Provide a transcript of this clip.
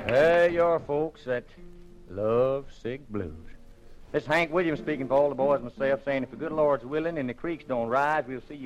Hey, your folks that love sick blues. This is Hank Williams speaking for all the boys and myself, saying if the good Lord's willing and the creeks don't rise, we'll see you